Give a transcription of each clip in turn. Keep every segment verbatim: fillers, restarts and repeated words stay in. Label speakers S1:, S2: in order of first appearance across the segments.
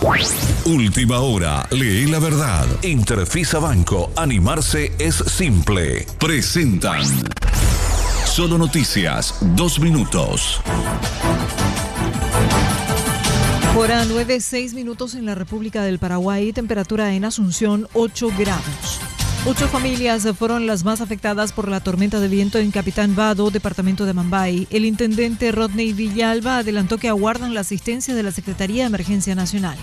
S1: Última hora, lee la verdad. Interfisa Banco, animarse es simple. Presentan Solo Noticias, dos minutos.
S2: Hora nueve, seis minutos en la República del Paraguay, temperatura en Asunción ocho grados. Ocho familias fueron las más afectadas por la tormenta de viento en Capitán Vado, departamento de Mambay. El intendente Rodney Villalba adelantó que aguardan la asistencia de la Secretaría de Emergencia Nacional.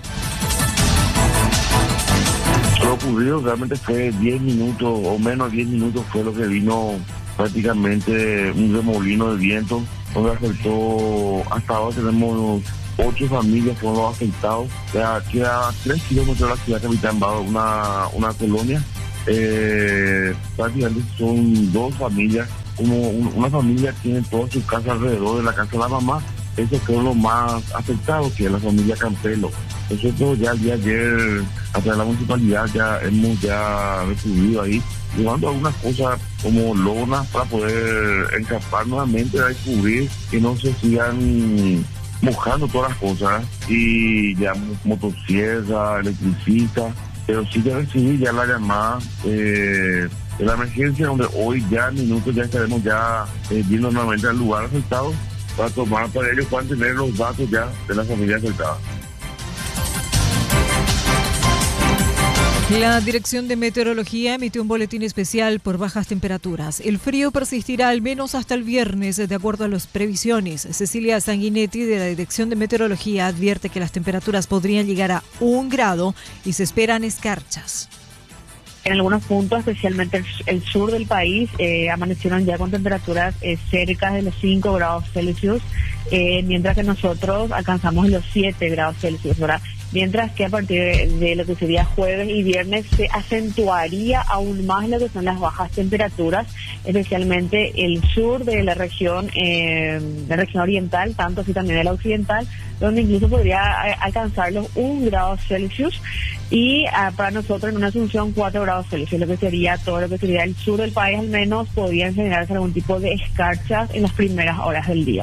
S3: Lo ocurrido realmente fue diez minutos o menos diez minutos fue lo que vino prácticamente un remolino de viento, donde afectó, hasta ahora tenemos ocho familias que fueron afectados, ya queda a tres kilómetros de la ciudad Capitán Vado, una, una colonia. Eh, prácticamente son dos familias, como un, una familia tiene toda su casa alrededor de la casa de la mamá. Esos fueron los más afectados, que es la familia Campelo. Nosotros ya el día de ayer, a través de la municipalidad, ya hemos ya recibido ahí, llevando algunas cosas como lonas para poder encapar nuevamente, a descubrir que no se sigan mojando todas las cosas, y ya motosierra, electricista, pero sí ya recibí ya la llamada eh, de la emergencia, donde hoy ya en minutos ya estaremos ya eh, yendo nuevamente al lugar afectado para tomar, para ellos puedan tener los datos ya de la familia afectada.
S2: La Dirección de Meteorología emitió un boletín especial por bajas temperaturas. El frío persistirá al menos hasta el viernes, de acuerdo a las previsiones. Cecilia Sanguinetti, de la Dirección de Meteorología, advierte que las temperaturas podrían llegar a un grado y se esperan escarchas.
S4: En algunos puntos, especialmente el, el sur del país, eh, amanecieron ya con temperaturas eh, cerca de los cinco grados Celsius, eh, mientras que nosotros alcanzamos los siete grados Celsius, ¿verdad? Mientras que a partir de lo que sería jueves y viernes se acentuaría aún más lo que son las bajas temperaturas, especialmente el sur de la región, eh, la región oriental, tanto así también de la occidental, donde incluso podría alcanzar los un grado Celsius, y uh, para nosotros en una Asunción cuatro grados Celsius, lo que sería todo lo que sería el sur del país, al menos podrían generarse algún tipo de escarchas en las primeras horas del día.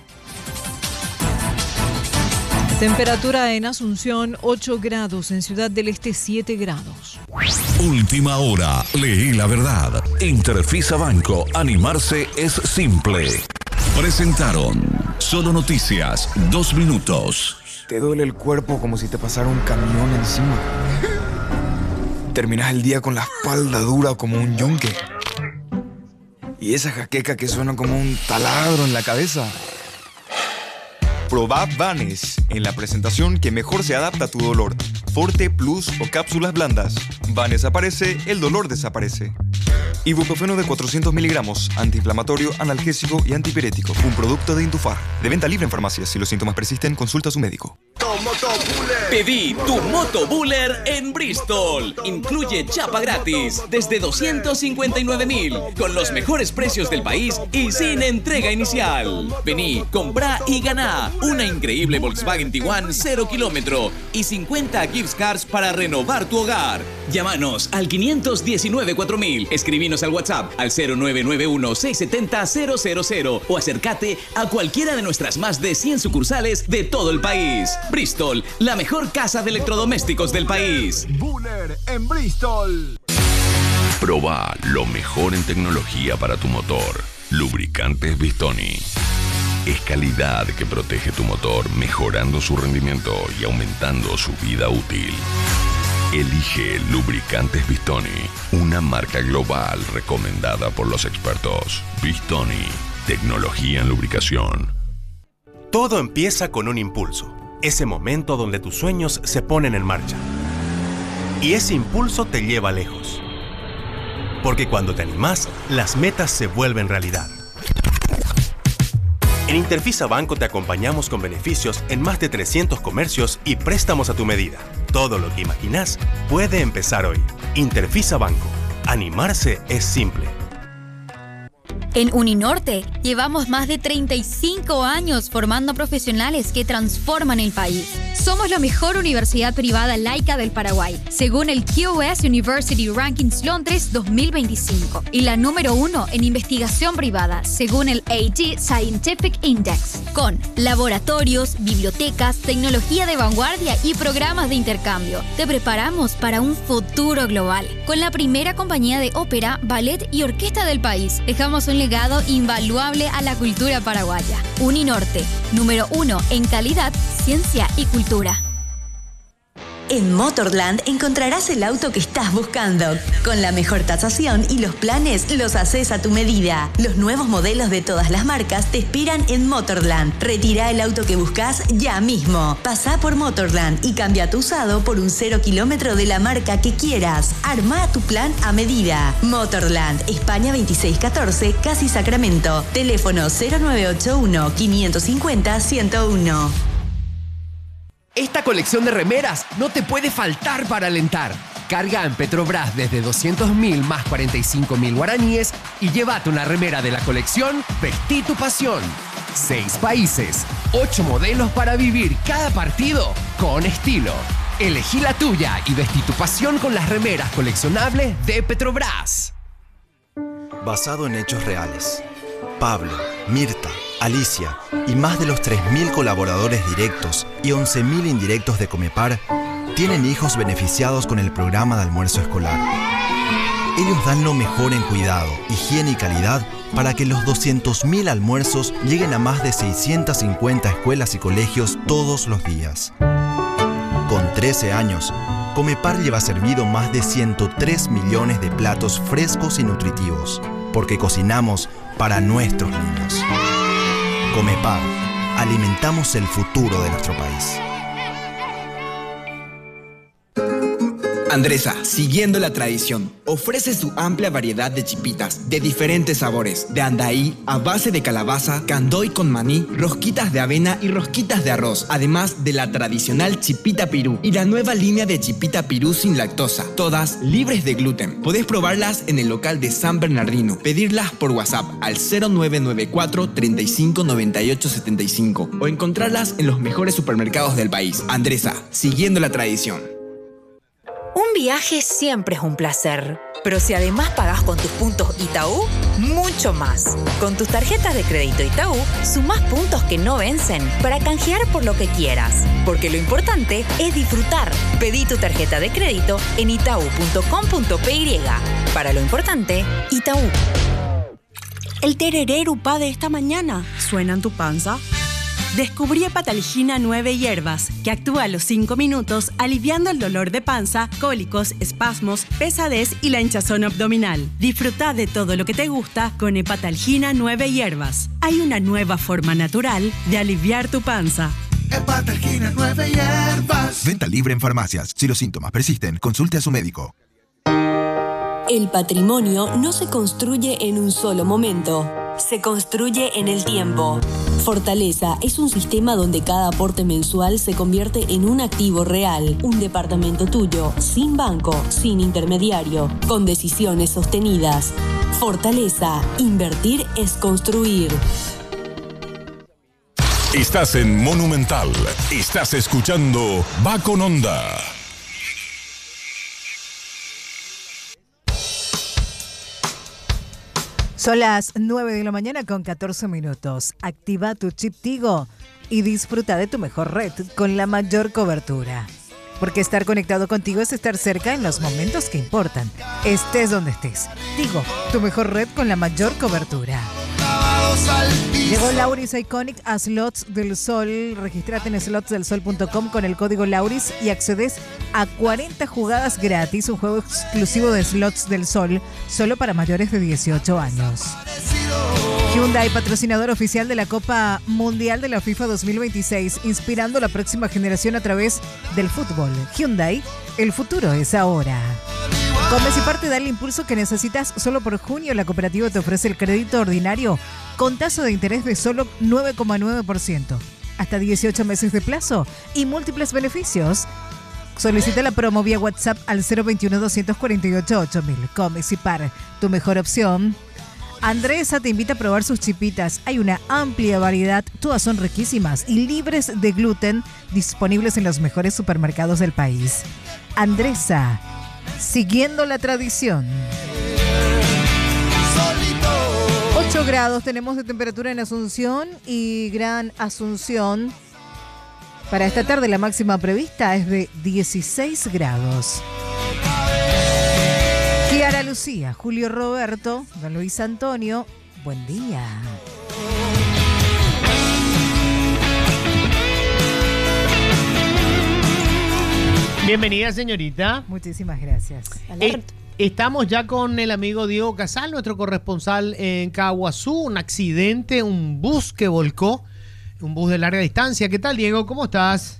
S2: Temperatura en Asunción ocho grados, en Ciudad del Este siete grados.
S1: Última hora, lee la verdad. Interfisa Banco, animarse es simple. Presentaron Solo Noticias, dos minutos.
S5: Te duele el cuerpo como si te pasara un camión encima. Terminas el día con la espalda dura como un yunque. Y esa jaqueca que suena como un taladro en la cabeza.
S6: Probá Vanes en la presentación que mejor se adapta a tu dolor. Forte, Plus o cápsulas blandas. Vanes aparece, el dolor desaparece. Ibuprofeno de cuatrocientos miligramos, antiinflamatorio, analgésico y antipirético. Un producto de Intufar. De venta libre en farmacias. Si los síntomas persisten, consulta a su médico.
S7: Pedí tu Moto Buller en Bristol. Incluye chapa gratis desde doscientos cincuenta y nueve mil, con los mejores precios del país y sin entrega inicial. Vení, comprá y ganá una increíble Volkswagen Tiguan cero kilómetro y cincuenta gift cards para renovar tu hogar. Llámanos al quinientos diecinueve cuatro mil, escribinos al WhatsApp al cero nueve nueve uno seis siete cero cero cero cero o acércate a cualquiera de nuestras más de cien sucursales de todo el país. Bristol, la mejor casa de electrodomésticos del país.
S8: Buller en Bristol.
S1: Probá lo mejor en tecnología para tu motor. Lubricantes Bistoni. Es calidad que protege tu motor, mejorando su rendimiento y aumentando su vida útil. Elige Lubricantes Bistoni, una marca global recomendada por los expertos. Bistoni, tecnología en lubricación.
S9: Todo empieza con un impulso. Ese momento donde tus sueños se ponen en marcha. Y ese impulso te lleva lejos. Porque cuando te animás, las metas se vuelven realidad. En Interfisa Banco te acompañamos con beneficios en más de trescientos comercios y préstamos a tu medida. Todo lo que imaginás puede empezar hoy. Interfisa Banco. Animarse es simple.
S10: En Uninorte llevamos más de treinta y cinco años formando profesionales que transforman el país. Somos la mejor universidad privada laica del Paraguay, según el Q S University Rankings Londres dos mil veinticinco, y la número uno en investigación privada, según el A G Scientific Index, con laboratorios, bibliotecas, tecnología de vanguardia y programas de intercambio. Te preparamos para un futuro global. Con la primera compañía de ópera, ballet y orquesta del país, dejamos un legado invaluable a la cultura paraguaya. Uninorte, número uno en calidad, ciencia y cultura.
S11: En Motorland encontrarás el auto que estás buscando. Con la mejor tasación y los planes los haces a tu medida. Los nuevos modelos de todas las marcas te esperan en Motorland. Retira el auto que buscas ya mismo. Pasá por Motorland y cambia tu usado por un cero kilómetro de la marca que quieras. Armá tu plan a medida. Motorland, España veintiséis catorce, Casi Sacramento. Teléfono cero nueve ocho uno, cinco cinco cero, uno cero uno.
S12: Esta colección de remeras no te puede faltar para alentar. Carga en Petrobras desde doscientos mil más cuarenta y cinco mil guaraníes y llévate una remera de la colección Vestí tu pasión. Seis países, ocho modelos para vivir cada partido con estilo. Elegí la tuya y vestí tu pasión con las remeras coleccionables de Petrobras.
S13: Basado en hechos reales. Pablo, Mirta, Alicia y más de los tres mil colaboradores directos y once mil indirectos de Comepar tienen hijos beneficiados con el programa de almuerzo escolar. Ellos dan lo mejor en cuidado, higiene y calidad para que los doscientos mil almuerzos lleguen a más de seiscientas cincuenta escuelas y colegios todos los días. Con trece años, Comepar lleva servido más de ciento tres millones de platos frescos y nutritivos, porque cocinamos para nuestros niños. Comepar, alimentamos el futuro de nuestro país.
S14: Andresa, siguiendo la tradición, ofrece su amplia variedad de chipitas de diferentes sabores, de andaí a base de calabaza, candoy con maní, rosquitas de avena y rosquitas de arroz, además de la tradicional chipita pirú y la nueva línea de chipita pirú sin lactosa, todas libres de gluten. Podés probarlas en el local de San Bernardino, pedirlas por WhatsApp al cero nueve nueve cuatro, treinta y cinco, noventa y ocho, setenta y cinco o encontrarlas en los mejores supermercados del país. Andresa, siguiendo la tradición.
S15: Un viaje siempre es un placer, pero si además pagás con tus puntos Itaú, mucho más. Con tus tarjetas de crédito Itaú, sumás puntos que no vencen para canjear por lo que quieras. Porque lo importante es disfrutar. Pedí tu tarjeta de crédito en itaú punto com punto pe y. Para lo importante, Itaú.
S16: El terererupá de esta mañana suena en tu panza. Descubrí Hepatalgina nueve hierbas, que actúa a los cinco minutos aliviando el dolor de panza, cólicos, espasmos, pesadez y la hinchazón abdominal. Disfruta de todo lo que te gusta con Hepatalgina nueve hierbas. Hay una nueva forma natural de aliviar tu panza.
S17: Hepatalgina nueve hierbas. Venta libre en farmacias. Si los síntomas persisten, consulte a su médico.
S11: El patrimonio no se construye en un solo momento, se construye en el tiempo. Fortaleza es un sistema donde cada aporte mensual se convierte en un activo real, un departamento tuyo, sin banco, sin intermediario, con decisiones sostenidas. Fortaleza, invertir es construir.
S1: Estás en Monumental, estás escuchando Va con Onda.
S2: Son las nueve de la mañana con catorce minutos. Activa tu chip Tigo y disfruta de tu mejor red con la mayor cobertura. Porque estar conectado contigo es estar cerca en los momentos que importan. Estés donde estés. Tigo, tu mejor red con la mayor cobertura. Llegó Lauris Iconic a Slots del Sol. Regístrate en slots del sol punto com con el código Lauris y accedes a cuarenta jugadas gratis. Un juego exclusivo de Slots del Sol, solo para mayores de dieciocho años. Hyundai, patrocinador oficial de la Copa Mundial de la FIFA dos mil veintiséis, inspirando la próxima generación a través del fútbol. Hyundai, el futuro es ahora. Comecipar da el impulso que necesitas. Solo por junio la cooperativa te ofrece el crédito ordinario con tasa de interés de solo nueve coma nueve por ciento. Hasta dieciocho meses de plazo y múltiples beneficios. Solicita la promo vía WhatsApp al cero veintiuno, doscientos cuarenta y ocho, ocho mil. Comecipar, tu mejor opción.
S18: Andresa te invita a probar sus chipitas. Hay una amplia variedad, todas son riquísimas y libres de gluten, disponibles en los mejores supermercados del país. Andresa, siguiendo la tradición. ocho grados tenemos de temperatura en Asunción y Gran Asunción. Para esta tarde la máxima prevista es de dieciséis grados. Kiara Lucía, Julio Roberto, don Luis Antonio, buen día.
S19: Bienvenida, señorita.
S18: Muchísimas gracias.
S19: Eh, estamos ya con el amigo Diego Casal, nuestro corresponsal en Caguazú. Un accidente, un bus que volcó, un bus de larga distancia. ¿Qué tal, Diego? ¿Cómo estás?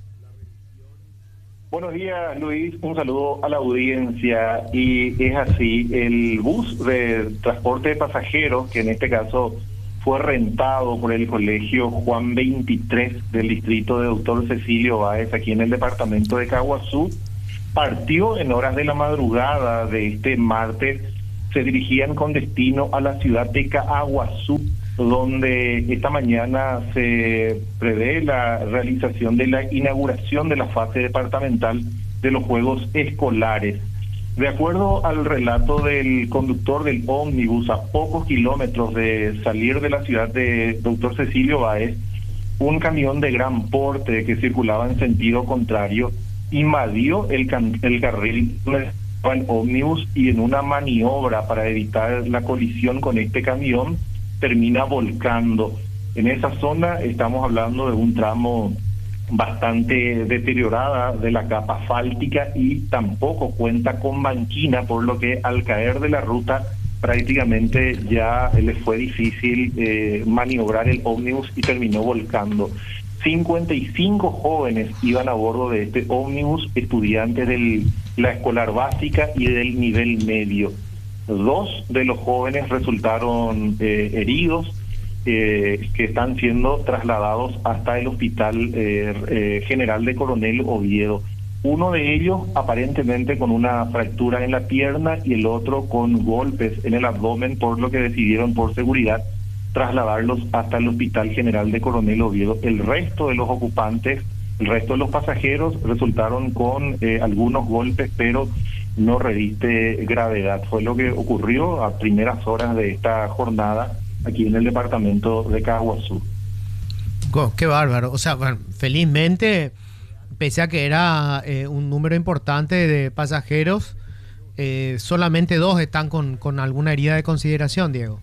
S20: Buenos días, Luis. Un saludo a la audiencia. Y es así, el bus de transporte de pasajeros, que en este caso fue rentado por el colegio Juan veintitrés del distrito de Doctor Cecilio Báez, aquí en el departamento de Caguazú, partió en horas de la madrugada de este martes. Se dirigían con destino a la ciudad de Caguazú, donde esta mañana se prevé la realización de la inauguración de la fase departamental de los Juegos Escolares. De acuerdo al relato del conductor del ómnibus, a pocos kilómetros de salir de la ciudad de Doctor Cecilio Báez, un camión de gran porte que circulaba en sentido contrario invadió el, can- el carril donde estaba el ómnibus y en una maniobra para evitar la colisión con este camión termina volcando. En esa zona estamos hablando de un tramo bastante deteriorada de la capa asfáltica y tampoco cuenta con banquina, por lo que al caer de la ruta prácticamente ya les fue difícil eh, maniobrar el ómnibus y terminó volcando. cincuenta y cinco jóvenes iban a bordo de este ómnibus, estudiantes de la escolar básica y del nivel medio. Dos de los jóvenes resultaron eh, heridos, eh, que están siendo trasladados hasta el Hospital eh, eh, General de Coronel Oviedo. Uno de ellos aparentemente con una fractura en la pierna y el otro con golpes en el abdomen, por lo que decidieron por seguridad trasladarlos hasta el Hospital General de Coronel Oviedo. El resto de los ocupantes, el resto de los pasajeros resultaron con eh, algunos golpes, pero no reviste gravedad. Fue lo que ocurrió a primeras horas de esta jornada aquí en el departamento de Caguazú.
S19: Oh, qué bárbaro. O sea, bueno, felizmente, pese a que era eh, un número importante de pasajeros, eh, solamente dos están con, con alguna herida de consideración, Diego.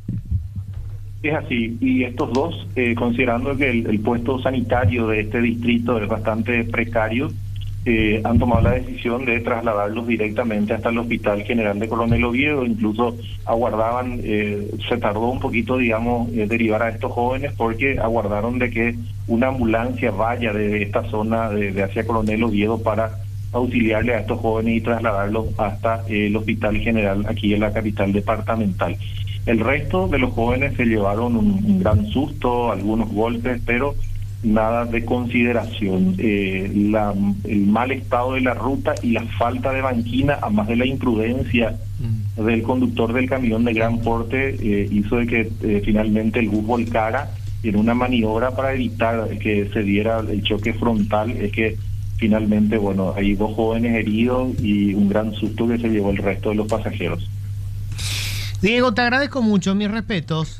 S20: Es así, y estos dos, eh, considerando que el, el puesto sanitario de este distrito es bastante precario, eh, han tomado la decisión de trasladarlos directamente hasta el Hospital General de Coronel Oviedo. Incluso aguardaban, eh, se tardó un poquito, digamos, eh, derivar a estos jóvenes porque aguardaron de que una ambulancia vaya de esta zona de, de hacia Coronel Oviedo para auxiliarle a estos jóvenes y trasladarlos hasta eh, el Hospital General aquí en la capital departamental. El resto de los jóvenes se llevaron un, un gran susto, algunos golpes, pero nada de consideración. Eh, la, el mal estado de la ruta y la falta de banquina, además de la imprudencia mm. del conductor del camión de gran porte, eh, hizo de que eh, finalmente el bus volcara en una maniobra para evitar que se diera el choque frontal. Es que finalmente, bueno, hay dos jóvenes heridos y un gran susto que se llevó el resto de los pasajeros.
S19: Diego, te agradezco mucho, mis respetos.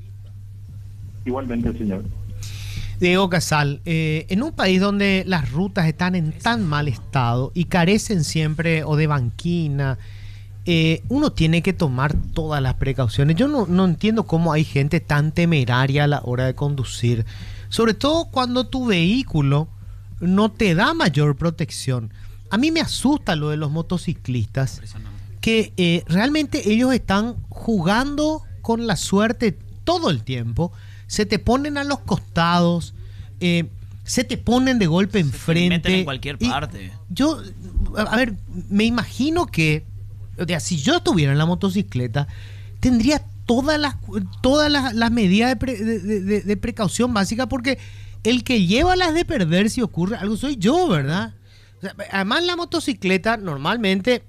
S20: Igualmente, señor.
S19: Diego Casal, eh, en un país donde las rutas están en tan mal estado y carecen siempre o de banquina, eh, uno tiene que tomar todas las precauciones. Yo no, no entiendo cómo hay gente tan temeraria a la hora de conducir, sobre todo cuando tu vehículo no te da mayor protección. A mí me asusta lo de los motociclistas, que eh, realmente ellos están jugando con la suerte todo el tiempo. Se te ponen a los costados, eh, se te ponen de golpe enfrente. Se te meten en
S21: cualquier parte.
S19: Yo, a ver, me imagino que, o sea, si yo estuviera en la motocicleta, tendría todas las, todas las, las medidas de, pre, de, de, de precaución básica, porque el que lleva las de perder si ocurre algo soy yo, ¿verdad? O sea, además, la motocicleta normalmente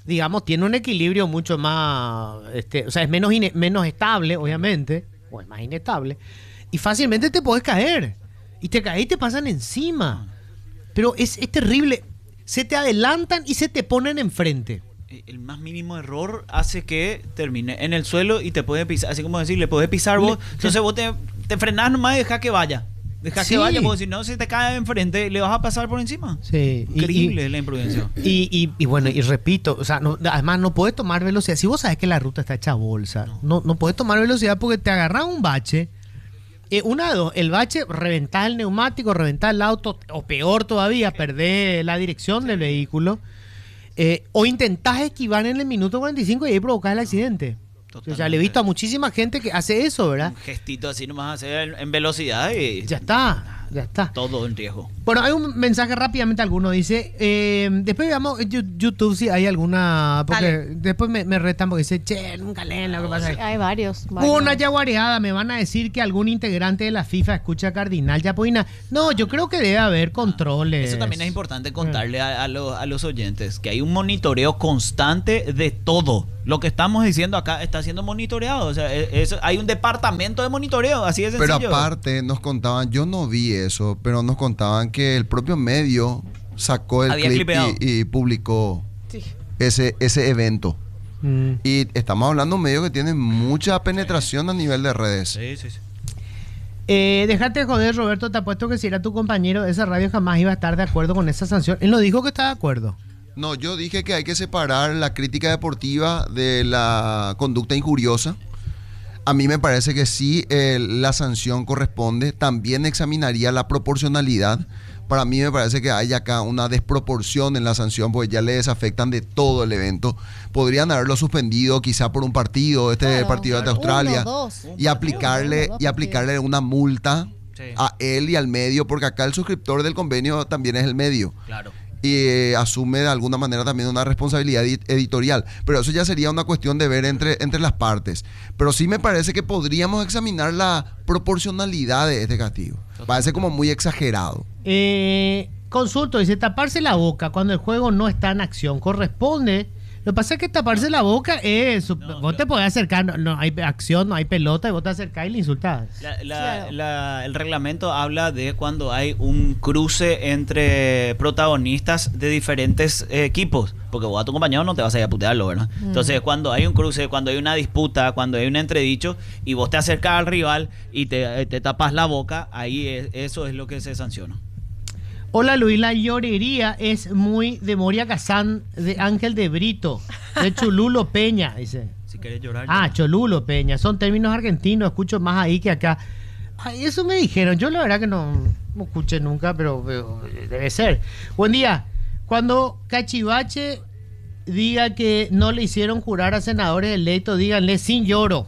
S19: digamos, tiene un equilibrio mucho más, este, o sea, es menos, ine- menos estable, obviamente, o es más inestable, y fácilmente te puedes caer. Y te caes y te pasan encima. Pero es, es terrible. Se te adelantan y se te ponen enfrente.
S21: El más mínimo error hace que termine en el suelo y te puede pisar, así como decir, le puedes pisar vos. Le, entonces vos te, te frenás nomás y dejás que vaya. Dejás sí. que vaya, porque si no, si te cae enfrente, le vas a pasar por encima.
S19: Sí.
S21: Increíble
S19: y, y,
S21: la imprudencia.
S19: Y, y, y bueno, y repito, o sea, no, además no puedes tomar velocidad. Si vos sabes que la ruta está hecha bolsa, no, no, no puedes tomar velocidad porque te agarras un bache. Eh, una de dos, el bache, reventar el neumático, reventar el auto, o peor todavía, perder la dirección del vehículo. Eh, o intentás esquivar en el minuto cuarenta y cinco y ahí provocás el accidente. Totalmente. O sea, le he visto a muchísima gente que hace eso, ¿verdad?
S21: Un gestito así nomás hacer en velocidad y...
S19: Ya está, ya está.
S21: Todo en riesgo.
S19: Bueno, hay un mensaje rápidamente, alguno dice, eh, después veamos YouTube si hay alguna, porque Dale. después me, me retan porque dice, che, nunca leen lo que pasa.
S22: Hay varios. varios.
S19: Una yaguareada, me van a decir que algún integrante de la FIFA escucha a Cardinal Yapoina. No, yo creo que debe haber controles.
S21: Eso también es importante contarle a, a, los, a los oyentes, que hay un monitoreo constante de todo. Lo que estamos diciendo acá está siendo monitoreado. O sea, es, hay un departamento de monitoreo, así de sencillo.
S23: Pero aparte nos contaban, yo no vi eso, pero nos contaban que el propio medio sacó el Había clip y, y publicó sí. ese, ese evento. Mm. Y estamos hablando de un medio que tiene mucha penetración a nivel de redes.
S21: Sí, sí, sí.
S19: Eh, déjate de joder, Roberto, te apuesto que si era tu compañero de esa radio jamás iba a estar de acuerdo con esa sanción. Él no dijo que estaba de acuerdo.
S23: No, yo dije que hay que separar la crítica deportiva de la conducta injuriosa. A mí me parece que sí, eh, la sanción corresponde. También examinaría la proporcionalidad. Para mí me parece que hay acá una desproporción en la sanción, porque ya les afectan de todo el evento. Podrían haberlo suspendido quizá por un partido, este claro, partido claro. de Australia, uno, dos, y aplicarle uno, dos, y aplicarle una multa sí. a él y al medio, porque acá el suscriptor del convenio también es el medio.
S21: Claro.
S23: Y eh, asume de alguna manera también una responsabilidad editorial. Pero eso ya sería una cuestión de ver entre, entre las partes. Pero sí me parece que podríamos examinar la proporcionalidad de este castigo. Parece como muy exagerado.
S19: Eh, consulto, dice, taparse la boca cuando el juego no está en acción corresponde. Lo que pasa es que taparse la boca es... No, vos claro. te podés acercar, no, no hay acción, no hay pelota, y vos te acercás y le insultás.
S21: La, la, claro. la, el reglamento habla de cuando hay un cruce entre protagonistas de diferentes eh, equipos. Porque vos a tu compañero no te vas a ir a putearlo, ¿verdad? Mm. Entonces, cuando hay un cruce, cuando hay una disputa, cuando hay un entredicho, y vos te acercás al rival y te, te tapas la boca, ahí es, eso es lo que se sanciona.
S19: Hola Luis, la llorería es muy de Moria Kazán, de Ángel de Brito, de Cholulo Peña, dice.
S21: Si querés llorar.
S19: Ah, llorar. Cholulo Peña, son términos argentinos, escucho más ahí que acá. Ay, eso me dijeron, yo la verdad que no, no escuché nunca, pero, pero debe ser. Buen día, cuando Cachivache diga que no le hicieron jurar a senadores electos, díganle sin lloro.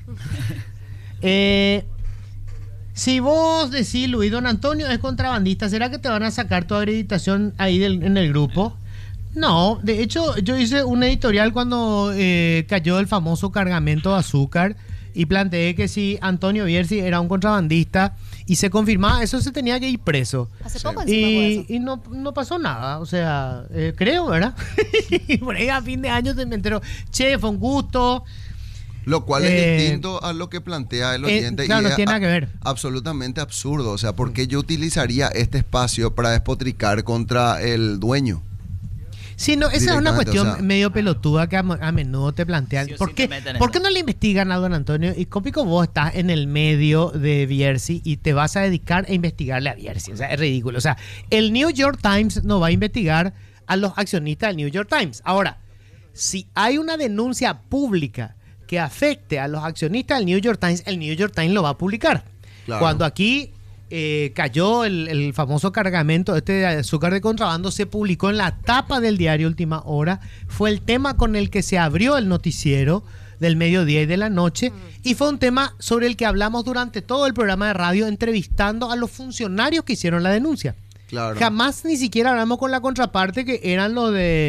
S19: eh... Si vos decís, Luis, don Antonio es contrabandista, ¿será que te van a sacar tu acreditación ahí del, en el grupo? No, de hecho yo hice un editorial cuando eh, cayó el famoso cargamento de azúcar y planteé que si Antonio Bierzi era un contrabandista y se confirmaba, eso se tenía que ir preso.
S22: Hace poco
S19: y,
S22: encima
S19: y no, no pasó nada, o sea, eh, creo, ¿verdad? Y por ahí a fin de año se me enteró, che, fue un gusto...
S23: Lo cual es eh, distinto a lo que plantea el oyente.
S19: Eh, claro,
S23: y
S19: no
S23: es
S19: tiene nada que ver.
S23: Absolutamente absurdo. O sea, ¿por qué yo utilizaría este espacio para despotricar contra el dueño?
S19: Sí, no, esa es una cuestión o sea, medio pelotuda que a, a menudo te plantean. Sí, ¿Por, qué, ¿Por qué no le investigan a don Antonio? Y cópico, vos estás en el medio de Bierzi y te vas a dedicar a investigarle a Bierzi. O sea, es ridículo. O sea, el New York Times no va a investigar a los accionistas del New York Times. Ahora, si hay una denuncia pública que afecte a los accionistas del New York Times, el New York Times lo va a publicar. Claro. Cuando aquí eh, cayó el, el famoso cargamento este de azúcar de contrabando, se publicó en la tapa del diario Última Hora, fue el tema con el que se abrió el noticiero del mediodía y de la noche, mm. y fue un tema sobre el que hablamos durante todo el programa de radio, entrevistando a los funcionarios que hicieron la denuncia.
S23: Claro.
S19: Jamás ni siquiera hablamos con la contraparte, que eran los de...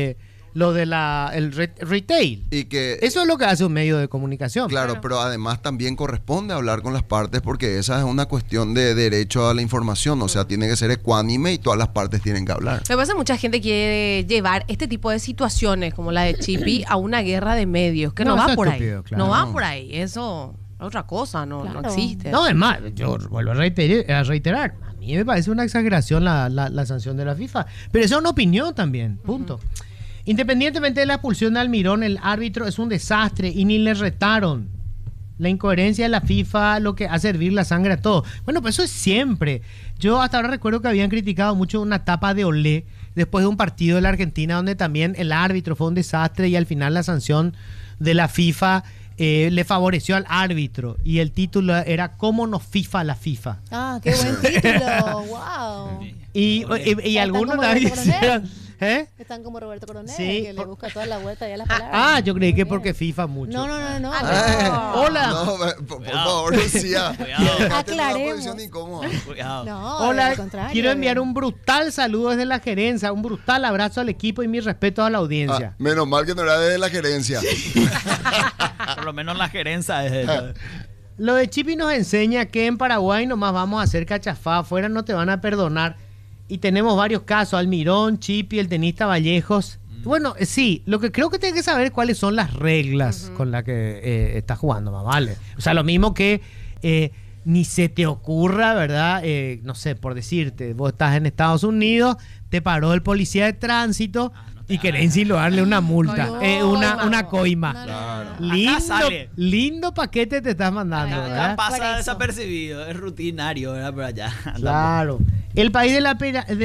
S19: lo de la el re- retail.
S23: Y que
S19: eso es lo que hace un medio de comunicación.
S23: Claro, claro, pero además también corresponde hablar con las partes porque esa es una cuestión de derecho a la información, o sea, tiene que ser ecuánime y todas las partes tienen que hablar.
S3: Lo que pasa es que mucha gente quiere llevar este tipo de situaciones como la de Chippy a una guerra de medios, que no,
S19: No,
S3: va
S19: eso
S3: por
S19: es
S3: ahí.
S19: estúpido, claro.
S3: No va por ahí, eso es otra cosa, no, no existe.
S19: No, es más, yo vuelvo a reiterar, a reiterar. A mí me parece una exageración la, la, la sanción de la FIFA, pero esa es una opinión también, punto. Uh-huh. Independientemente de la expulsión de Almirón, el árbitro es un desastre y ni le retaron. La incoherencia de la FIFA, lo que hace hervir la sangre a todo. Bueno, pues eso es siempre. Yo hasta ahora recuerdo que habían criticado mucho una tapa de Olé después de un partido de la Argentina donde también el árbitro fue un desastre y al final la sanción de la FIFA eh, le favoreció al árbitro y el título era ¿Cómo nos FIFA la FIFA?
S4: Ah, qué buen título, wow.
S19: Y, y, y algunos la hicieron... ¿Eh?
S4: Están como Roberto Coronel,
S19: sí,
S4: que
S19: por...
S4: le busca toda la vuelta y a las palabras.
S19: Ah, yo creí que porque FIFA mucho.
S4: No, no, no, no.
S19: Ah, no. Hola.
S23: No, por, por favor, Lucía.
S4: Aclaremos.
S19: No, hola, al contrario, quiero enviar un brutal saludo desde la gerencia, un brutal abrazo al equipo y mi respeto a la audiencia.
S23: Ah, menos mal que no era desde la gerencia.
S21: Por lo menos la gerencia es de...
S19: Lo de Chippy nos enseña que en Paraguay nomás vamos a hacer cachafá, afuera no te van a perdonar. Y tenemos varios casos, Almirón, Chippy, el tenista Vallejos. Mm. Bueno, eh, sí, lo que creo que tienes que saber es cuáles son las reglas uh-huh. con las que eh, estás jugando, más vale. O sea, lo mismo que eh, ni se te ocurra, ¿verdad? Eh, no sé, por decirte, vos estás en Estados Unidos, te paró el policía de tránsito ah, no y querés insinuarle una multa, no, eh, una, no, una coima. No, no, no. Lindo, lindo paquete te estás mandando,
S21: acá,
S19: ¿verdad?
S21: Acá pasa desapercibido, es rutinario, ¿verdad? Pero allá.
S19: Claro. El país de la, de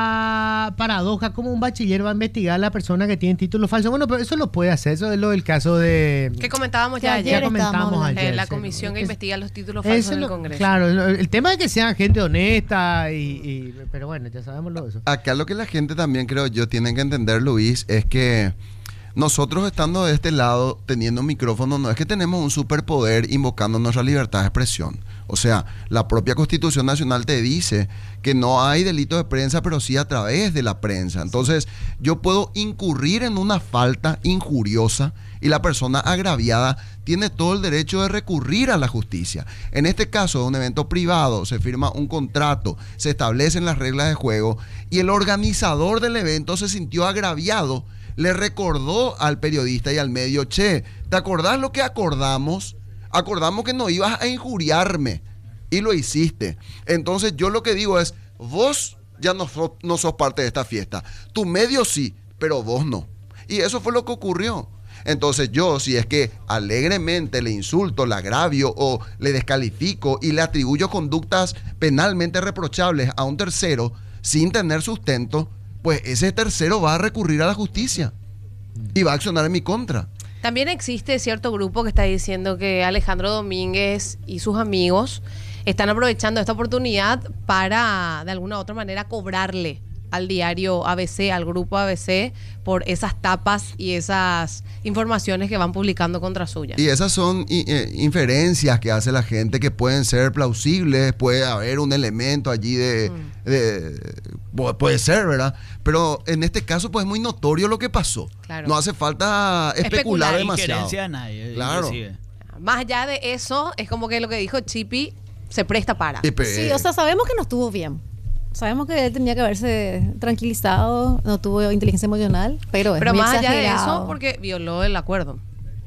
S19: la paradoja, como un bachiller va a investigar a la persona que tiene título falso. Bueno, pero eso lo puede hacer, eso es lo del caso de...
S3: Que comentábamos ya
S19: ayer.
S3: ayer.
S19: comentamos ayer.
S3: Eh, la
S19: sí,
S3: comisión
S19: sí,
S3: que
S19: es,
S3: investiga los títulos falsos en el
S19: lo,
S3: Congreso.
S19: Claro, el tema es que sean gente honesta, y, y pero bueno, ya sabemos lo de eso.
S23: Acá lo que la gente también, creo yo, tienen que entender, Luis, es que nosotros estando de este lado, teniendo un micrófono, no es que tenemos un superpoder invocando nuestra libertad de expresión. O sea, la propia Constitución Nacional te dice que no hay delito de prensa, pero sí a través de la prensa. Entonces, yo puedo incurrir en una falta injuriosa y la persona agraviada tiene todo el derecho de recurrir a la justicia. En este caso, es un evento privado, se firma un contrato, se establecen las reglas de juego y el organizador del evento se sintió agraviado. Le recordó al periodista y al medio, che, ¿te acordás lo que acordamos? Acordamos que no ibas a injuriarme y lo hiciste. Entonces yo lo que digo es, vos ya no, so, no sos parte de esta fiesta. Tu medio sí, pero vos no. Y eso fue lo que ocurrió. Entonces yo, si es que alegremente le insulto, le agravio o le descalifico y le atribuyo conductas penalmente reprochables a un tercero sin tener sustento, pues ese tercero va a recurrir a la justicia y va a accionar en mi contra.
S3: También existe cierto grupo que está diciendo que Alejandro Domínguez y sus amigos están aprovechando esta oportunidad para, de alguna u otra manera, cobrarle al diario A B C, al grupo A B C, por esas tapas y esas informaciones que van publicando contra suya.
S23: Y esas son eh, inferencias que hace la gente que pueden ser plausibles, puede haber un elemento allí de, mm. de puede ser, ¿verdad? Pero en este caso pues es muy notorio lo que pasó. Claro. No hace falta especular, especular demasiado.
S21: A nadie,
S23: claro.
S21: Inclusive.
S3: Más allá de eso, es como que lo que dijo Chippy se presta para.
S4: Sí, o sea, sabemos que no estuvo bien. Sabemos que él tenía que haberse tranquilizado, no tuvo inteligencia emocional, pero es
S3: Pero
S4: muy
S3: más
S4: exagerado.
S3: allá de eso, porque violó el acuerdo.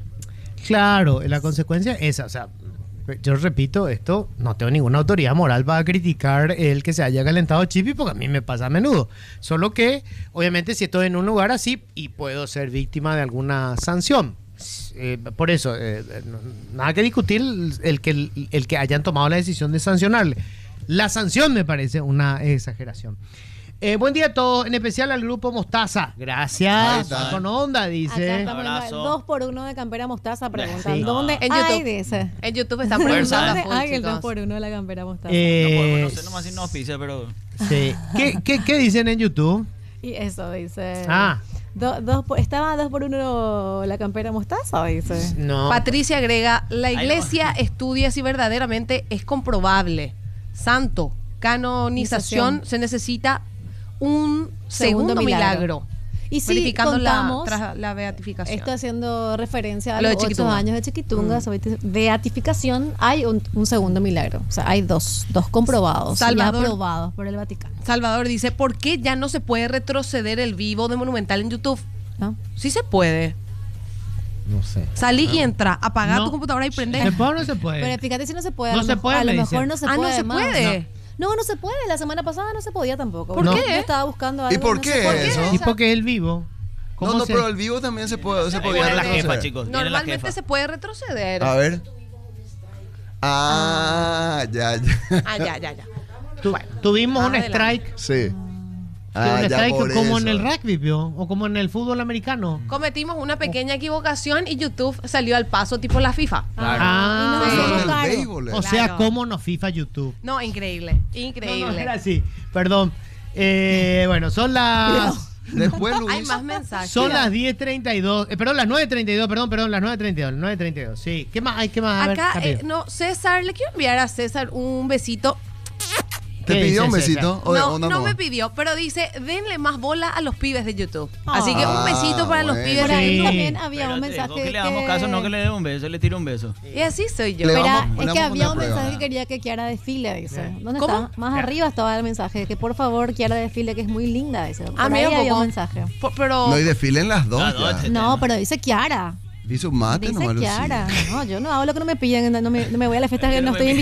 S19: Claro, la consecuencia es esa, o sea, yo repito, esto no tengo ninguna autoridad moral para criticar el que se haya calentado Chippy, porque a mí me pasa a menudo. Solo que, obviamente, si estoy en un lugar así y puedo ser víctima de alguna sanción. Eh, por eso, eh, no, nada que discutir el que, el, el que hayan tomado la decisión de sancionarle. La sanción me parece una exageración. Eh, buen día a todos, en especial al grupo Mostaza. Gracias. Con onda, dice.
S4: Dos por uno de Campera Mostaza preguntan.
S19: Sí.
S4: ¿Dónde
S3: En
S4: hay?
S3: YouTube.
S4: Dice.
S3: En YouTube están preguntando.
S4: ¿Dónde hay el dos por uno de la Campera Mostaza?
S19: Eh,
S21: no, podemos, no sé nomás si no auspicia, pero...
S19: Sí. ¿Qué, qué, ¿Qué dicen en YouTube?
S4: Y eso dice.
S19: Ah.
S4: Do, dos por, ¿Estaba dos por uno la Campera Mostaza? Dice.
S19: No.
S3: Patricia agrega, la iglesia no. estudia si verdaderamente es comprobable. Santo, canonización, se necesita un segundo, segundo milagro. milagro.
S4: Y sí,
S3: verificando la,
S4: contamos,
S3: tras la beatificación.
S4: esto haciendo referencia a
S3: Lo de
S4: los ocho
S3: Chiquitunga.
S4: años de Chiquitunga,
S3: Mm.
S4: sobre beatificación, hay un, un segundo milagro. O sea, hay dos, dos comprobados,
S3: Salvador.
S4: ya aprobados por el Vaticano.
S3: Salvador dice, ¿por qué ya no se puede retroceder el vivo de Monumental en YouTube?
S4: ¿No?
S3: Sí se puede.
S19: No sé.
S3: Salí y entra, apaga
S19: No.
S3: tu computadora y prende.
S19: ¿Se puede o no se puede?
S4: Pero fíjate si no se puede.
S19: No
S4: a lo
S19: se
S4: mejor-
S19: puede,
S4: A lo
S19: me
S4: mejor
S19: dicen.
S4: no se
S3: Ah, no
S4: puede.
S3: se
S4: más.
S3: puede.
S4: No, no se puede. La semana pasada no se podía tampoco.
S3: ¿Por
S4: Porque
S3: qué?
S4: Yo estaba buscando algo.
S23: ¿Y por
S4: no
S23: qué
S4: se puede.
S23: eso?
S19: ¿Y porque el vivo? ¿Cómo
S23: No, no,
S19: se-
S23: pero el vivo también se puede, se
S21: Ahí
S23: podía
S21: viene la
S23: retroceder.
S21: jefa, chicos. viene la
S3: Normalmente
S21: jefa.
S3: se puede retroceder.
S23: A ver. Ah, ya, ya.
S3: Ah, ya, ya, ya.
S19: Tu- tuvimos un
S3: Adelante.
S19: strike.
S23: Sí.
S19: un
S23: Ah, ya
S19: strike
S23: por
S19: como en
S23: eso.
S19: el rugby, ¿vio? O como en el fútbol americano.
S3: Cometimos una pequeña equivocación y YouTube salió al paso tipo la FIFA.
S19: Ah,
S4: Y nos
S3: Sí.
S4: hacemos
S23: el
S4: cargo.
S23: béisbol, eh.
S19: O sea,
S3: Claro.
S19: ¿cómo no FIFA YouTube?
S3: No, increíble,
S19: No,
S3: increíble.
S19: no, era así. Perdón. Eh, bueno, son las...
S23: Después, Luis.
S3: Hay más mensajes.
S19: Son las diez treinta y dos. Eh, perdón, las nueve treinta y dos. Perdón, perdón, las nueve treinta y dos. nueve treinta y dos. Sí. ¿Qué más hay? ¿Qué más? A ver,
S3: Acá,
S19: rápido.
S3: eh, no, César, le quiero enviar a César un besito.
S23: ¿Te
S19: ¿Qué
S23: pidió un
S19: dice
S23: besito?
S19: César?
S23: ¿O de
S3: No,
S23: onda
S3: no
S23: no?
S3: me pidió, pero dice, denle más bola a los pibes de YouTube. Así que un
S23: Ah,
S3: besito para los
S23: bueno.
S3: pibes
S4: Por
S3: de
S4: ahí
S19: Sí.
S4: también había
S21: Pero
S4: un
S21: te digo
S4: mensaje
S21: que le damos
S4: que-
S21: caso, no que le dé un beso, le tiro un beso.
S3: Y así soy yo.
S23: Le
S4: Espera,
S23: vamos- le
S4: es que
S23: vamos a
S4: había un
S23: poner
S4: mensaje
S23: prueba.
S4: que quería que Kiara desfile, dice. ¿Dónde
S3: ¿Cómo?
S4: está? Más arriba estaba el mensaje, que por favor Kiara desfile, que es muy linda, dice. Por
S3: A mí
S4: ahí
S3: un
S4: había
S3: poco.
S4: un mensaje.
S3: Po- Pero
S23: No, y desfilen las dos.
S21: Las dos,
S23: ya.
S21: che.
S4: No, pero dice Kiara.
S23: Dice un mate
S4: Dice
S23: nomás. Lucía.
S4: Kiara. No, yo no hago lo que no me piden, no me, no me voy a la fiesta que
S21: Yo
S4: no
S21: no
S4: estoy
S21: me-